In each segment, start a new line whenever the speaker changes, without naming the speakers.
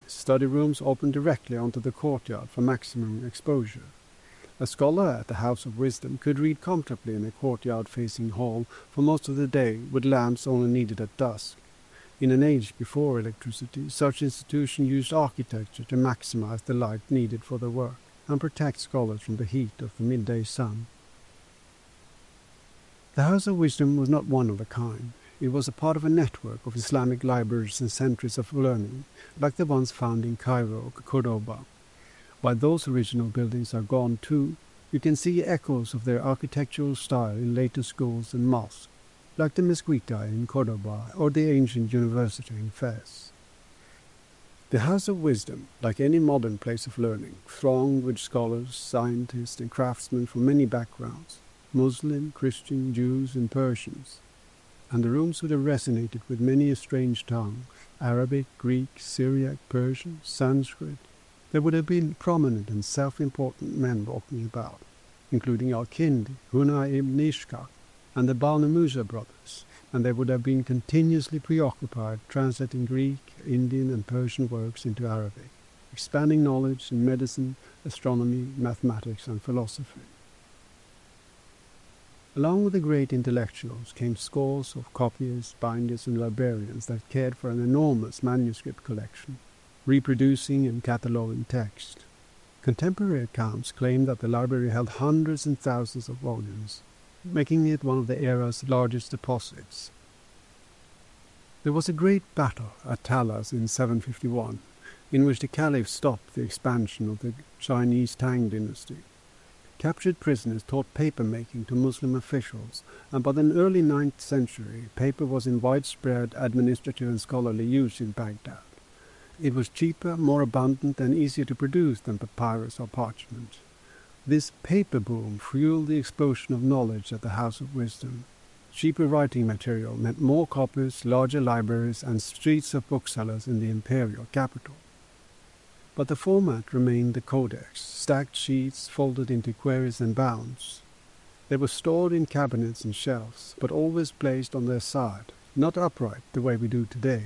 study rooms opened directly onto the courtyard for maximum exposure. A scholar at the House of Wisdom could read comfortably in a courtyard-facing hall for most of the day, with lamps only needed at dusk. In an age before electricity, such institutions used architecture to maximize the light needed for their work and protect scholars from the heat of the midday sun. The House of Wisdom was not one of a kind. It was a part of a network of Islamic libraries and centers of learning, like the ones found in Cairo or Cordoba. While those original buildings are gone too, you can see echoes of their architectural style in later schools and mosques, like the Mezquita in Cordoba or the ancient university in Fez. The House of Wisdom, like any modern place of learning, thronged with scholars, scientists, and craftsmen from many backgrounds, Muslim, Christian, Jews, and Persians. And the rooms would have resonated with many a strange tongue, Arabic, Greek, Syriac, Persian, Sanskrit. There would have been prominent and self-important men walking about, including Al-Kindi, Hunay ibn Ishaq, and the Balnamusa brothers, and they would have been continuously preoccupied translating Greek, Indian, and Persian works into Arabic, expanding knowledge in medicine, astronomy, mathematics, and philosophy. Along with the great intellectuals came scores of copyists, binders, and librarians that cared for an enormous manuscript collection, reproducing and cataloguing text. Contemporary accounts claim that the library held hundreds and thousands of volumes, making it one of the era's largest deposits. There was a great battle at Talas in 751, in which the Caliph stopped the expansion of the Chinese Tang dynasty. Captured prisoners taught paper-making to Muslim officials, and by the early 9th century, paper was in widespread administrative and scholarly use in Baghdad. It was cheaper, more abundant, and easier to produce than papyrus or parchment. This paper boom fueled the explosion of knowledge at the House of Wisdom. Cheaper writing material meant more copies, larger libraries, and streets of booksellers in the imperial capital. But the format remained the codex, stacked sheets folded into queries and bounds. They were stored in cabinets and shelves, but always placed on their side, not upright the way we do today.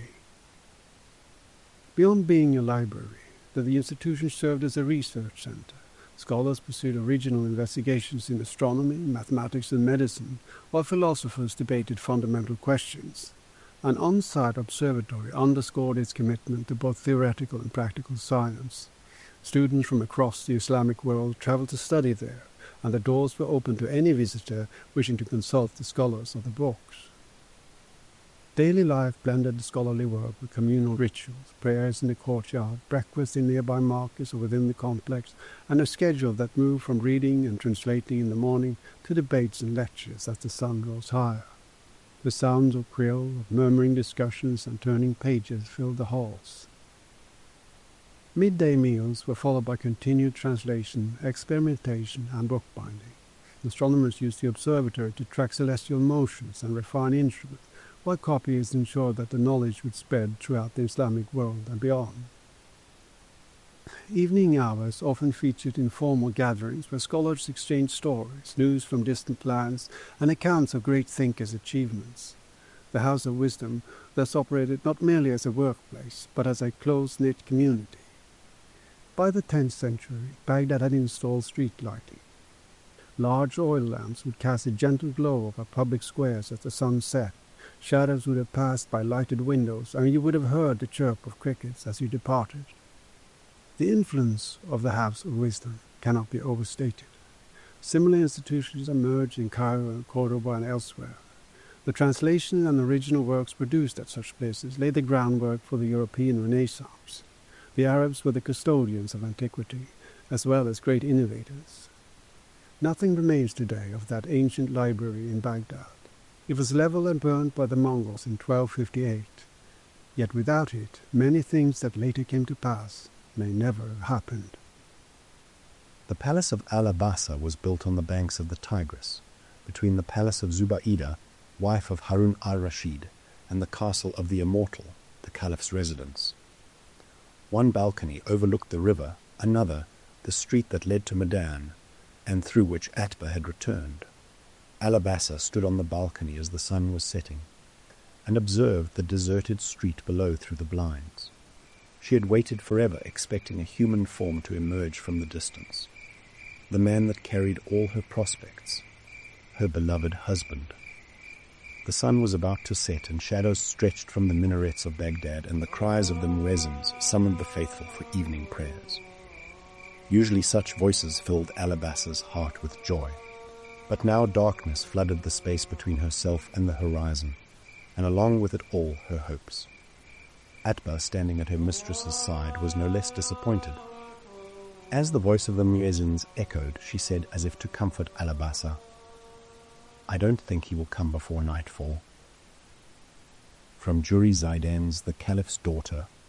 Beyond being a library, the institution served as a research center. Scholars pursued original investigations in astronomy, mathematics, and medicine, while philosophers debated fundamental questions. An on-site observatory underscored its commitment to both theoretical and practical science. Students from across the Islamic world traveled to study there, and the doors were open to any visitor wishing to consult the scholars of the books. Daily life blended scholarly work with communal rituals, prayers in the courtyard, breakfast in nearby markets or within the complex, and a schedule that moved from reading and translating in the morning to debates and lectures as the sun rose higher. The sounds of krill, of murmuring discussions and turning pages filled the halls. Midday meals were followed by continued translation, experimentation, and bookbinding. Astronomers used the observatory to track celestial motions and refine instruments, while copyists ensured that the knowledge would spread throughout the Islamic world and beyond. Evening hours often featured informal gatherings where scholars exchanged stories, news from distant lands, and accounts of great thinkers' achievements. The House of Wisdom thus operated not merely as a workplace, but as a close-knit community. By the 10th century, Baghdad had installed street lighting. Large oil lamps would cast a gentle glow over public squares as the sun set. Shadows would have passed by lighted windows, and you would have heard the chirp of crickets as you departed. The influence of the House of Wisdom cannot be overstated. Similar institutions emerged in Cairo and Cordoba and elsewhere. The translation and original works produced at such places laid the groundwork for the European Renaissance. The Arabs were the custodians of antiquity, as well as great innovators. Nothing remains today of that ancient library in Baghdad. It was leveled and burned by the Mongols in 1258. Yet without it, many things that later came to pass may never have happened.
The palace of Al-Abasa was built on the banks of the Tigris, between the palace of Zubaida, wife of Harun al-Rashid, and the castle of the Immortal, the Caliph's residence. One balcony overlooked the river, another the street that led to Medan, and through which Atba had returned. Al-Abasa stood on the balcony as the sun was setting, and observed the deserted street below through the blinds. She had waited forever, expecting a human form to emerge from the distance. The man that carried all her prospects, her beloved husband. The sun was about to set, and shadows stretched from the minarets of Baghdad, and the cries of the muezzins summoned the faithful for evening prayers. Usually such voices filled Alabassa's heart with joy. But now darkness flooded the space between herself and the horizon, and along with it all her hopes. Atbah, standing at her mistress's side, was no less disappointed. As the voice of the muezzins echoed, she said, as if to comfort Alabassa, "I don't think he will come before nightfall." From Juri Zaidan's The Caliph's Daughter,